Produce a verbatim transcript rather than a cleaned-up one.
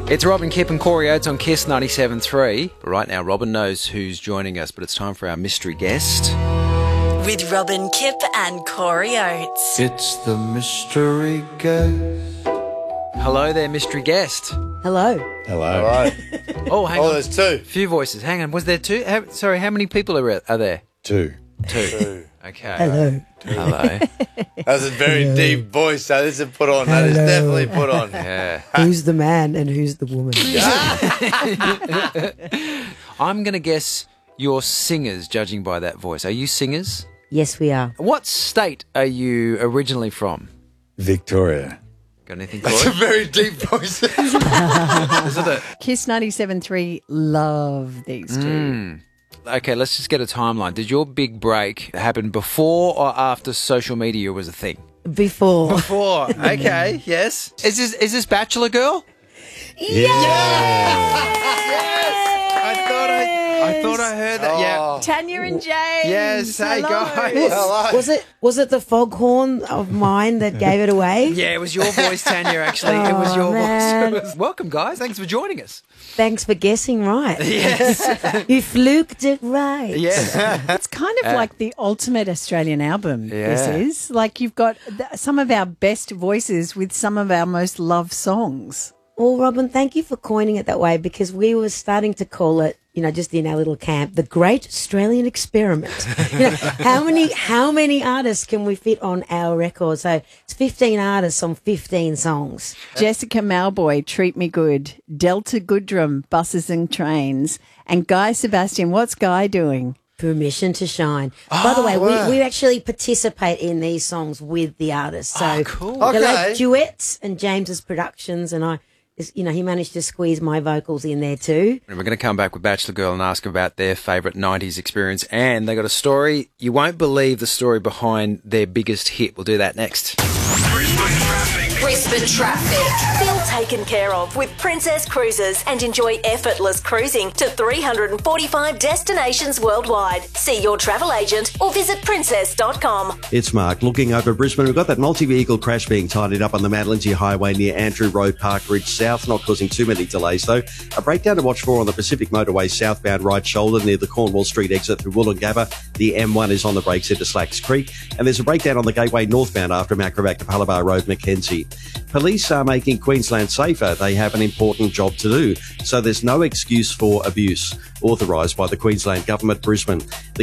It's Robin, Kip and Corey Oates on Kiss ninety-seven point three. Right now, Robin knows who's joining us, but it's time for our mystery guest. With Robin, Kip and Corey Oates. It's the mystery guest. Hello there, mystery guest. Hello. Hello. Hello. Oh, hang oh, on. there's two. Few voices. Hang on. Was there two? How, sorry, how many people are, are there? Two. Two. Two. Okay. Hello. Hello. That's a very Hello. deep voice. That is put on. That is Hello. definitely put on. Yeah. Who's the man and who's the woman? I'm going to guess you're singers, judging by that voice. Are you singers? Yes, we are. What state are you originally from? Victoria. Got anything, That's a Corey? very deep voice. Isn't it? Kiss ninety-seven point three love these two. Mm. Okay, let's just get a timeline. Did your big break happen before or after social media was a thing? Before. Before. Okay, yes. Is this is this Bachelor Girl? I thought I I thought I heard that. Yeah. Tanya and James. Yes, hey, hello. guys. Hello. Was it was it the foghorn of mine that gave it away? Yeah, it was your voice, Tanya, actually. It was Oh, your man. voice. It was- Welcome, guys. Thanks for joining us. Thanks for guessing right. Yes. You fluked it right. Yes. It's kind of like the ultimate Australian album, this Yeah. is. Like you've got th- some of our best voices with some of our most loved songs. Well, Robin, thank you for coining it that way because we were starting to call it, you know, just in our little camp, the Great Australian Experiment. You know, how many how many artists can we fit on our record? So it's fifteen artists on fifteen songs. Jessica Malboy, Treat Me Good, Delta Goodrum, Buses and Trains, and Guy Sebastian. What's Guy doing? Permission to Shine. By the way, wow. we, we actually participate in these songs with the artists. So Oh, cool. they're like Okay. duets and James's productions, and I, you know, he managed to squeeze my vocals in there too. And we're going to come back with Bachelor Girl and ask about their favourite nineties experience. And they got a story. You won't believe the story behind their biggest hit. We'll do that next. Brisbane traffic. Feel taken care of with Princess Cruises and enjoy effortless cruising to three hundred forty-five destinations worldwide. See your travel agent or visit princess dot com. It's Mark. Looking over Brisbane, we've got that multi-vehicle crash being tidied up on the Madelingie Highway near Andrew Road, Park Ridge South, not causing too many delays though. A breakdown to watch for on the Pacific Motorway southbound right shoulder near the Cornwall Street exit through Wollongabba. The M one is on the brakes into Slacks Creek. And there's a breakdown on the Gateway northbound after Macrovac to Palabar Road, Mackenzie. Police are making Queensland safer. They have an important job to do. So there's no excuse for abuse. Authorised by the Queensland Government, Brisbane. The